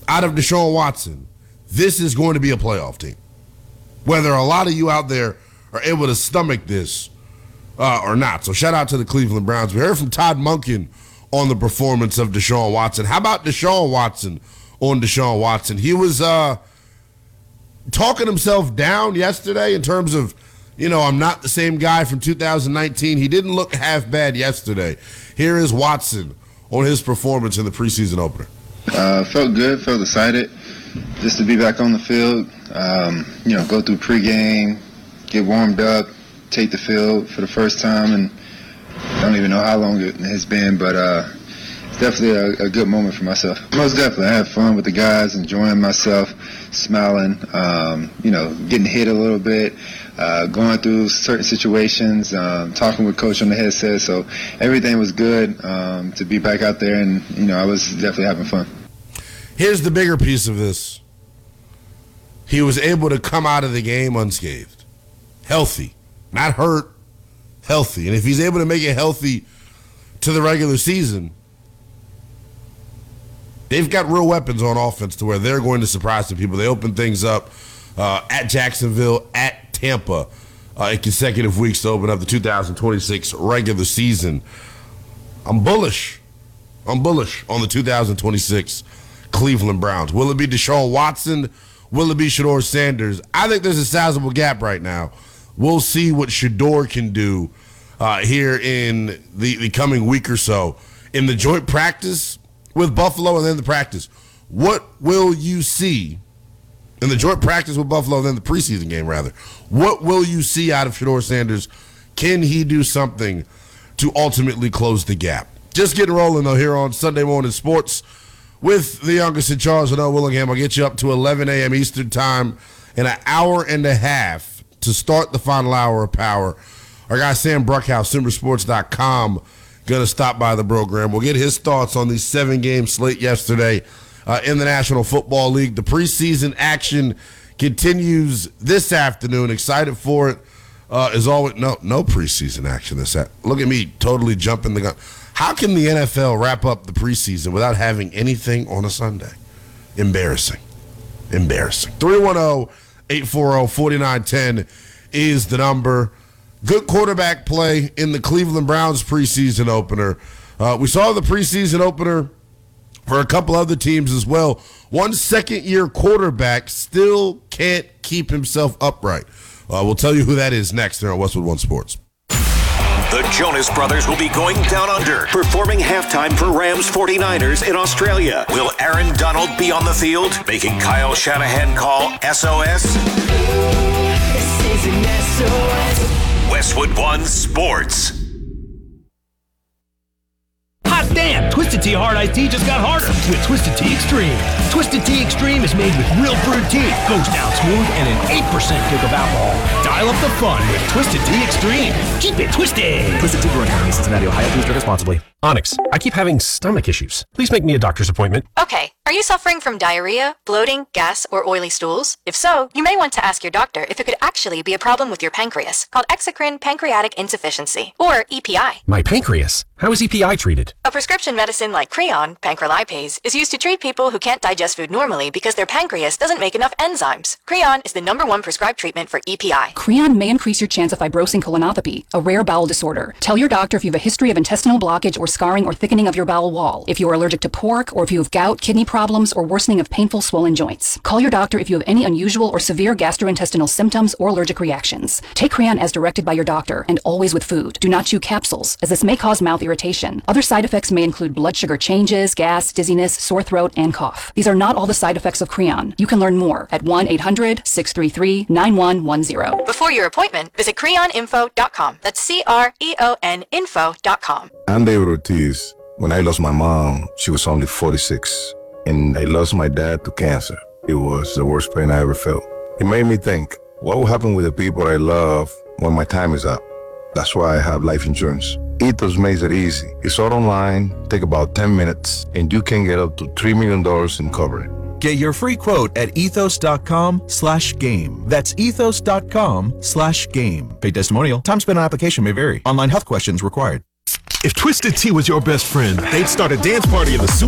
out of Deshaun Watson, this is going to be a playoff team. Whether a lot of you out there are able to stomach this or not. So shout out to the Cleveland Browns. We heard from Todd Monken on the performance of Deshaun Watson. How about Deshaun Watson on Deshaun Watson? He was talking himself down yesterday in terms of, I'm not the same guy from 2019. He didn't look half bad yesterday. Here is Watson on his performance in the preseason opener. Felt good, felt excited just to be back on the field, go through pregame, get warmed up, take the field for the first time, and I don't even know how long it has been, but it's definitely a good moment for myself. Most definitely, I had fun with the guys, enjoying myself, smiling, getting hit a little bit, going through certain situations, talking with Coach on the headset, so everything was good to be back out there, and, I was definitely having fun. Here's the bigger piece of this. He was able to come out of the game unscathed, healthy, not hurt, healthy. And if he's able to make it healthy to the regular season, they've got real weapons on offense to where they're going to surprise some people. They open things up at Jacksonville, at Tampa in consecutive weeks to open up the 2026 regular season. I'm bullish on the 2026 Cleveland Browns. Will it be Deshaun Watson? Will it be Shedeur Sanders? I think there's a sizable gap right now. We'll see what Shedeur can do here in the coming week or so. In the joint practice with Buffalo and then the practice, what will you see in the joint practice with Buffalo and then the preseason game, rather? What will you see out of Shedeur Sanders? Can he do something to ultimately close the gap? Just getting rolling, though, here on Sunday Morning Sports with the youngest in charge, Noah Willingham. I'll get you up to 11 a.m. Eastern Time in an hour and a half to start the final hour of Power. Our guy Sam Bruckhouse, SimmerSports.com, going to stop by the program. We'll get his thoughts on the 7-game slate yesterday in the National Football League. The preseason action continues this afternoon. Excited for it. As always, no preseason action this afternoon. Look at me totally jumping the gun. How can the NFL wrap up the preseason without having anything on a Sunday? Embarrassing. 310-840-4910 is the number. Good quarterback play in the Cleveland Browns preseason opener. We saw the preseason opener for a couple other teams as well. One second-year quarterback still can't keep himself upright. We'll tell you who that is next here on Westwood One Sports. The Jonas Brothers will be going down under, performing halftime for Rams 49ers in Australia. Will Aaron Donald be on the field, making Kyle Shanahan call SOS? This is an SOS. Westwood One Sports. Hot damn! Twisted Tea Hard Iced Tea just got harder with Twisted Tea Extreme. Twisted Tea Extreme is made with real brewed tea, goes down smooth, and an 8% kick of alcohol. Dial up the fun with Twisted Tea Extreme. Keep it twisted! Twisted Tea Brewing Company, Cincinnati, Ohio. Please drink responsibly. Onyx, I keep having stomach issues. Please make me a doctor's appointment. Okay. Are you suffering from diarrhea, bloating, gas, or oily stools? If so, you may want to ask your doctor if it could actually be a problem with your pancreas, called exocrine pancreatic insufficiency, or EPI. My pancreas? How is EPI treated? A prescription medicine like Creon, pancrelipase, is used to treat people who can't digest food normally because their pancreas doesn't make enough enzymes. Creon is the #1 prescribed treatment for EPI. Creon may increase your chance of fibrosing colonopathy, a rare bowel disorder. Tell your doctor if you have a history of intestinal blockage or scarring or thickening of your bowel wall, if you are allergic to pork, or if you have gout, kidney problems, or worsening of painful swollen joints. Call your doctor if you have any unusual or severe gastrointestinal symptoms or allergic reactions. Take Creon as directed by your doctor, and always with food. Do not chew capsules, as this may cause mouth irritation. Other side effects may include blood sugar changes, gas, dizziness, sore throat, and cough. These are not all the side effects of Creon. You can learn more at 1-800-633-9110. Before your appointment, visit creoninfo.com. That's CREON info.com. I'm David Ortiz. When I lost my mom, she was only 46, and I lost my dad to cancer. It was the worst pain I ever felt. It made me think, what will happen with the people I love when my time is up? That's why I have life insurance. Ethos makes it easy. It's all online, take about 10 minutes, and you can get up to $3 million in coverage. Get your free quote at ethos.com/game. That's ethos.com/game. Paid testimonial. Time spent on application may vary. Online health questions required. If Twisted Tea was your best friend, they'd start a dance party in the